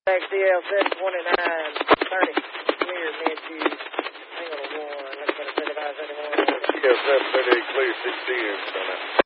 XDL 72930, clear, mid-2, angle 1, let's go to 7571. XDL 738, clear, 16,